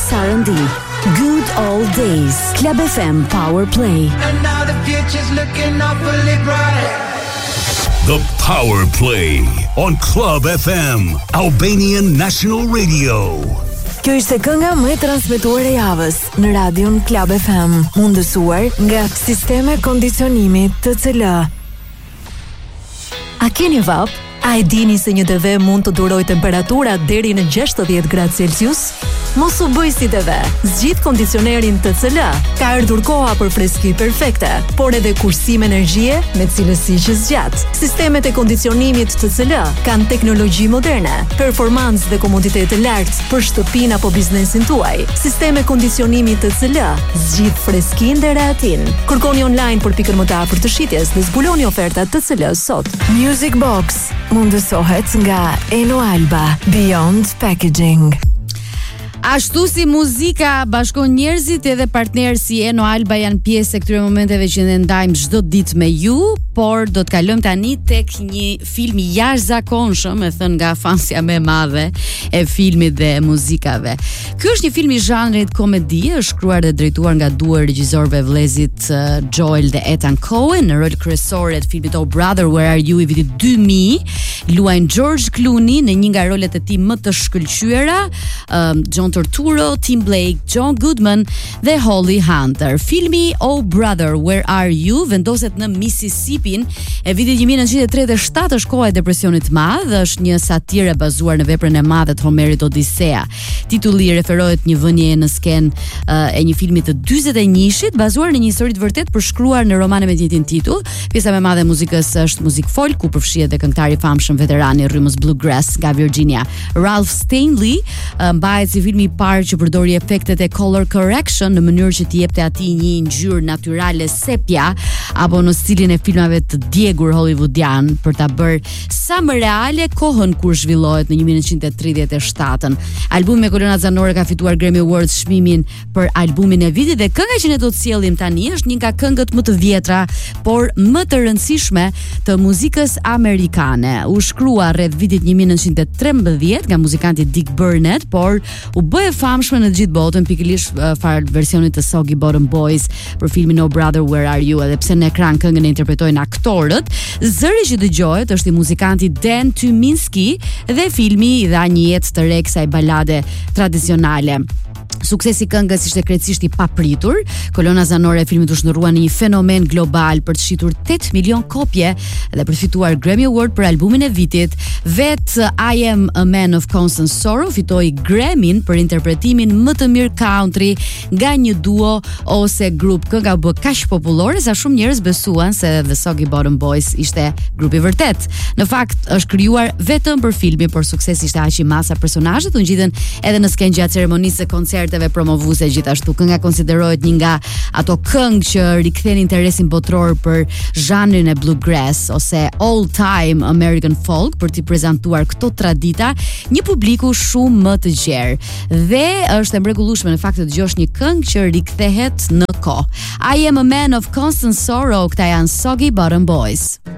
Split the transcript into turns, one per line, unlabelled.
R&B. Good Old Days. Club FM Power Play.
And now the future's looking awfully bright.
The Power Play on Club FM, Albanian National Radio.
Kjo ishte kënga më e transmetuar e javës në radion Club FM, mundësuar nga Sisteme Kondicionimi TCL. A keni vap? A e dini se një TV mund të duroj temperatura deri në 60 gradë Celsius? Mos u bëj si TV. Zgjidh kondicionerin TCL. Ka ardhur koha për freski perfekte, por edhe kursim energjie me cilësi që zgjat. Sistemet e kondicionimit TCL kanë teknologji moderne, performancë dhe komoditet të lartë për shtëpinë apo biznesin tuaj. Sisteme kondicionimi TCL zgjidh freskinë dhe rehatin. Kërkoni online për pikën më të afërt të shitjes dhe zbuloni ofertat TCL sot. Music Box mundësohet nga Eno Alba, Beyond Packaging.
Ashtu si muzika bashkon njerëzit, edhe partnerë si Eno Alba janë pjesë e këtyre momenteve që ne ndajmë çdo ditë me ju, por do të kalojmë tani tek një film i jashtëzakonshëm, e thënë nga fansja më e madhe e filmit dhe muzikave. Ky është një film i zhanrit komedi, është shkruar dhe drejtuar nga duar regjisorëve vëllezit Joel dhe Ethan Coen. Në rol kryesore të filmit Oh Brother Where Are You i vitit 2000 luajnë George Clooney në një nga rolet e tij më të shkëlqyera, John Turturro, Tim Blake, John Goodman dhe Holly Hunter. Filmi Oh Brother Where Are You vendoset në Mississippi e vitit 1937, është koha e depresionit të madh, është një satirë bazuar në veprën e madhe të Homerit Odisea. Titulli referohet një vënie në skenë e një filmi të 41-shit bazuar në një histori të vërtetë përshkruar në romane me të njëjtin titull. Pjesa më e madhe e muzikës është muzikë folk, ku përfshihet edhe këngëtari i famshëm veteran i rrymës bluegrass nga Virginia, Ralph Stanley. Mbahet si filmi i parë që përdori efektet e color correction në mënyrë që t'i jepte atij një ngjyrë natyrale sepia apo në stilin e filmave të djegur hollywoodian për ta bërë sa më reale kohën kur zhvillohet në 1937. Albumi me kolona zanore ka fituar Grammy Awards çmimin për albumin e vitit dhe kënga që ne do të sjellim tani është një nga këngët më të vjetra, por më të rëndësishme të muzikës amerikane. U shkrua rreth vitit 1913 nga muzikanti Dick Burnett, por u bë e famshme në të gjithë botën pikërisht fal versionit të Soggy Bottom Boys për filmin Oh Brother Where Are You, edhe pse në ekran këngën e interpretojnë aktorët. Zëri që dëgjohet është i muzikanti Dan Tyminski dhe filmi i dha një jetë të re kësaj balade tradicionale. Suksesi i këngës ishte krejtësisht i papritur. Kolona zanore e filmit u shndërrua në një fenomen global për të shitur 8 milion kopje dhe për të fituar Grammy Award për albumin e vitit. Vet I Am a Man of Constant Sorrow fitoi Grammy-n për interpretimin më të mirë country nga një duo ose grup. Kënga u bë kaq popullore sa shumë njerëz besuan se The Soggy Bottom Boys ishte grupi vërtet. Në fakt është krijuar vetëm për filmin, por suksesi ishte aq i madh sa personazhet u ngjiten edhe në skenë gjatë ceremonisë së koncerteve promovuese. Gjithashtu kënga konsiderohet një nga ato këngë që rikthen interesin botror për zhanrin e bluegrass ose old time American folk për t'i prezantuar këto tradita një publiku shumë më të gjerë. Dhe është e mrekullueshme në fakt të dëgjosh një këngë që rikthehet në kohë. I Am a Man of Constant Sorrow, këta janë Soggy Bottom Boys.